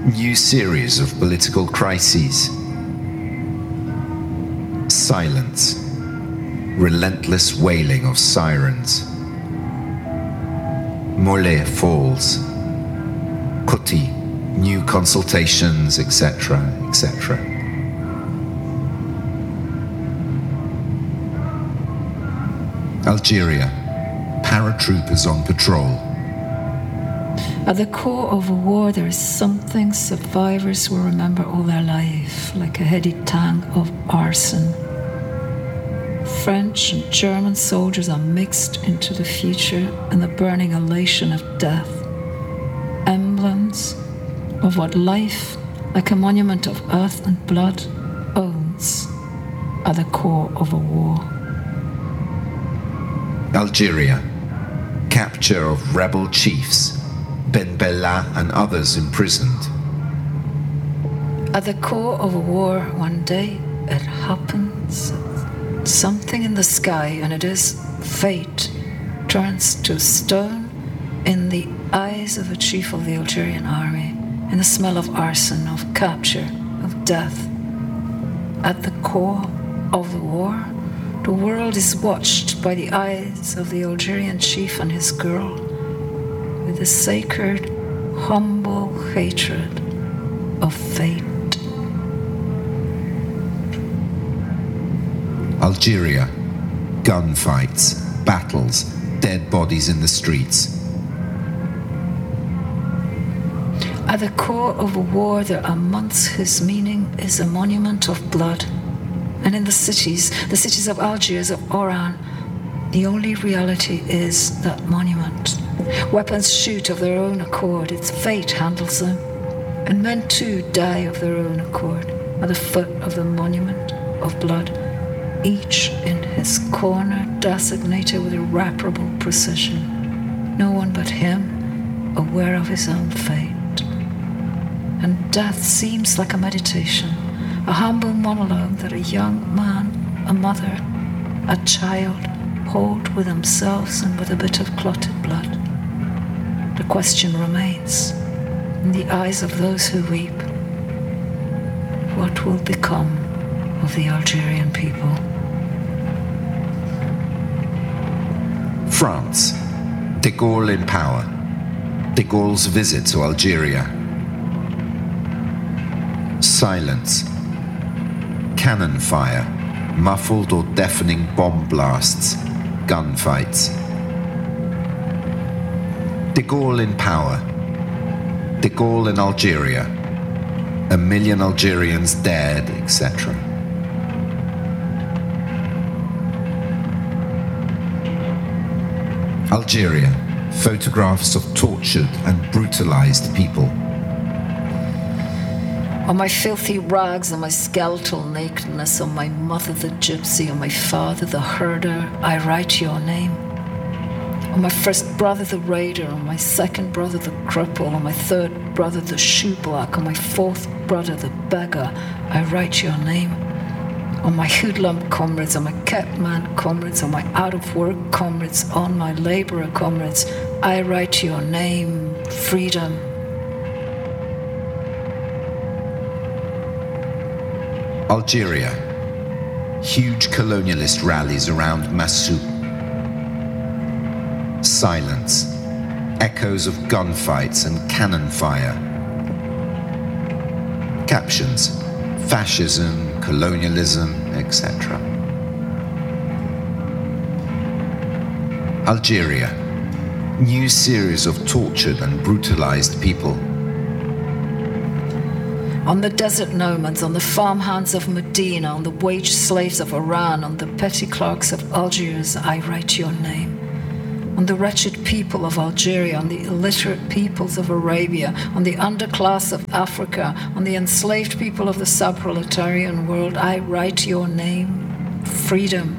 New series of political crises. Silence. Relentless wailing of sirens. Mollet falls. Kuti, new consultations, etc., etc. Algeria. Paratroopers on patrol. At the core of a war, there is something survivors will remember all their life, like a heady tang of arson. French and German soldiers are mixed into the future in the burning elation of death. Emblems of what life, like a monument of earth and blood, owns at the core of a war. Algeria. Capture of rebel chiefs. Ben Bella and others imprisoned. At the core of a war, one day it happens. Something in the sky, and it is fate, turns to stone in the eyes of a chief of the Algerian army, in the smell of arson, of capture, of death. At the core of the war, the world is watched by the eyes of the Algerian chief and his girl, with the sacred, humble hatred of fate. Algeria. Gunfights, battles, dead bodies in the streets. At the core of a war, there are months whose meaning is a monument of blood. And in the cities of Algiers, of Oran, the only reality is that monument. Weapons shoot of their own accord, its fate handles them. And men too die of their own accord, at the foot of the monument of blood, each in his corner designated with irreparable precision. No one but him aware of his own fate. And death seems like a meditation, a humble monologue that a young man, a mother, a child hold with themselves and with a bit of clotted blood. The question remains, in the eyes of those who weep, what will become of the Algerian people? France. De Gaulle in power. De Gaulle's visit to Algeria. Silence. Cannon fire. Muffled or deafening bomb blasts. Gunfights. De Gaulle in power. De Gaulle in Algeria. 1 million Algerians dead, etc. Algeria. Photographs of tortured and brutalized people. On my filthy rags, on my skeletal nakedness, on my mother the gypsy, on my father the herder, I write your name. On my first brother the raider, on my second brother the cripple, on my third brother the shoeblack, on my fourth brother the beggar, I write your name. On my hoodlum comrades, on my kept man comrades, on my out-of-work comrades, on my labourer comrades, I write your name, freedom. Algeria. Huge colonialist rallies around Massou. Silence. Echoes of gunfights and cannon fire. Captions. Fascism, colonialism, etc. Algeria. New series of tortured and brutalized people. On the desert nomads, on the farmhands of Medina, on the wage slaves of Iran, on the petty clerks of Algiers, I write your name. On the wretched people of Algeria, on the illiterate peoples of Arabia, on the underclass of Africa, on the enslaved people of the sub-proletarian world, I write your name, freedom.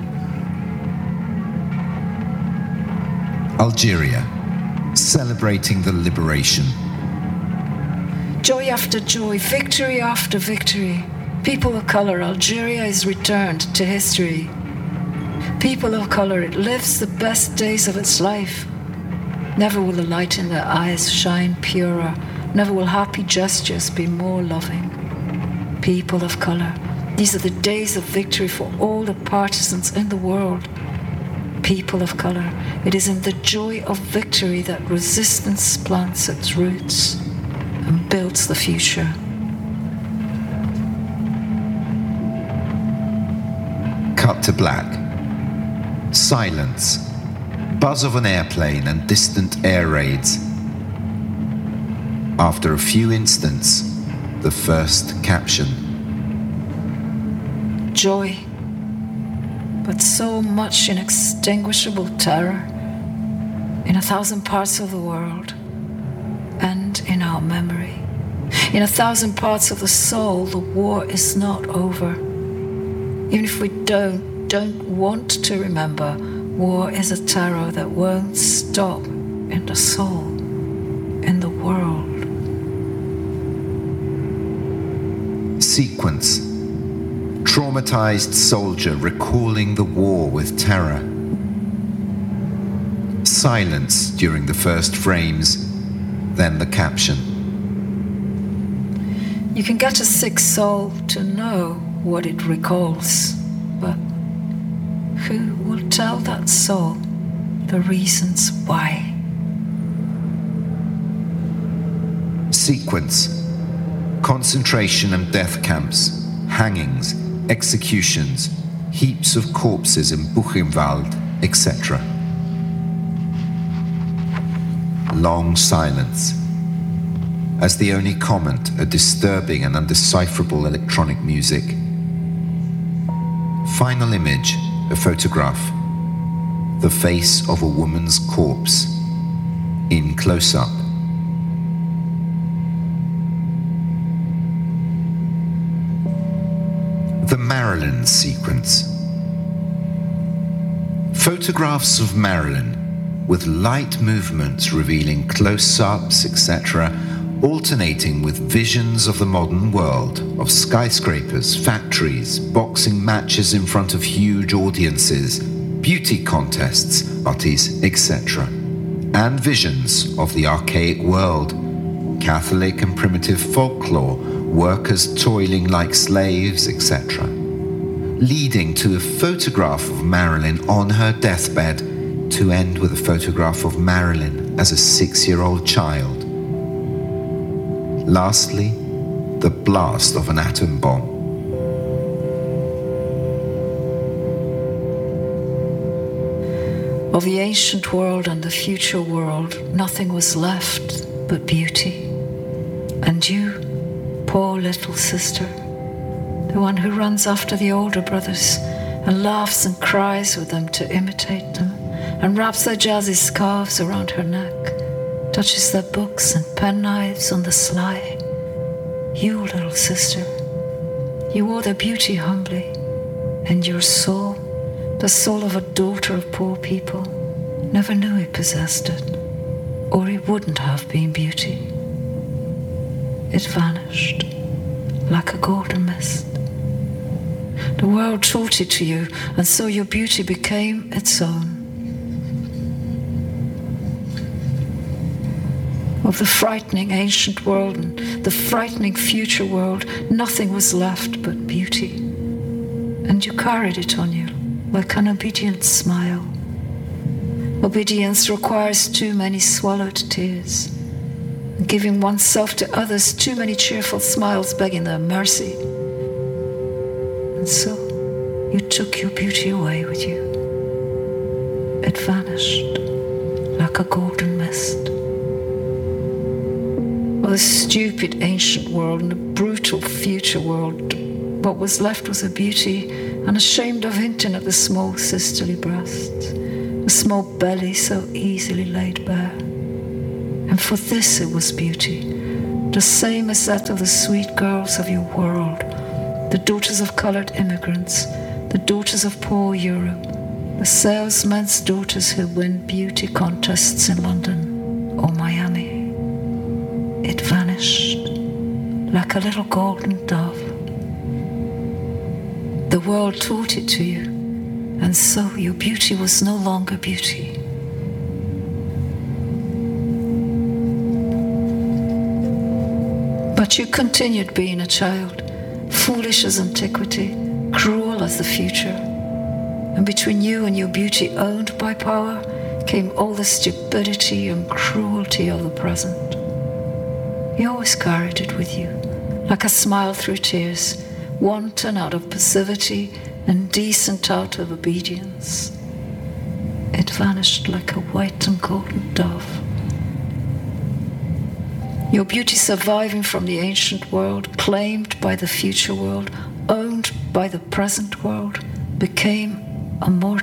Algeria, celebrating the liberation. Joy after joy, victory after victory. People of color, Algeria is returned to history. People of color, it lives the best days of its life. Never will the light in their eyes shine purer, Never will happy gestures be more loving. People of color, these are the days of victory for all the partisans in the world. People of color, it is in the joy of victory that resistance plants its roots and builds the future. Cut to black. Silence. Buzz of an airplane and distant air raids. After a few instants, the first caption. Joy, but so much inextinguishable terror in 1,000 parts of the world and in our memory. In 1,000 parts of the soul, the war is not over. Even if we don't want to remember, war is a terror that won't stop in the soul, in the world. Sequence. Traumatized soldier recalling the war with terror. Silence during the first frames, then the caption. You can get a sick soul to know what it recalls, but who will tell that soul the reasons why? Sequence. Concentration and death camps, hangings, executions, heaps of corpses in Buchenwald, etc. Long silence. As the only comment, a disturbing and undecipherable electronic music. Final image, a photograph. The face of a woman's corpse, in close-up. The Marilyn sequence. Photographs of Marilyn with light movements revealing close-ups, etc., alternating with visions of the modern world, of skyscrapers, factories, boxing matches in front of huge audiences, beauty contests, parties, etc., and visions of the archaic world, Catholic and primitive folklore, workers toiling like slaves, etc., leading to a photograph of Marilyn on her deathbed, to end with a photograph of Marilyn as a 6-year-old child. Lastly, the blast of an atom bomb. Of the ancient world and the future world, nothing was left but beauty. And you, poor little sister, the one who runs after the older brothers and laughs and cries with them to imitate them, and wraps their jazzy scarves around her neck, touches their books and penknives on the sly. You, little sister, you wore their beauty humbly, and your soul, the soul of a daughter of poor people, never knew he possessed it, or he wouldn't have been beauty. It vanished like a golden mist. The world taught it to you, and so your beauty became its own. Of the frightening ancient world and the frightening future world, nothing was left but beauty. And you carried it on you like an obedient smile. Obedience requires too many swallowed tears, and giving oneself to others too many cheerful smiles begging their mercy. And so you took your beauty away with you. It vanished like a golden mist. Of the stupid ancient world and the brutal future world, what was left was a beauty unashamed of hinting at the small sisterly breasts, the small belly so easily laid bare. And for this it was beauty, the same as that of the sweet girls of your world, the daughters of colored immigrants, the daughters of poor Europe, the salesmen's daughters who win beauty contests in London or Miami. It vanished like a little golden dove. The world taught it to you, and so your beauty was no longer beauty. But you continued being a child, foolish as antiquity, cruel as the future. And between you and your beauty owned by power came all the stupidity and cruelty of the present. You always carried it with you, like a smile through tears, wanton out of passivity and decent out of obedience. It vanished like a white and golden dove. Your beauty surviving from the ancient world, claimed by the future world, owned by the present world, became a more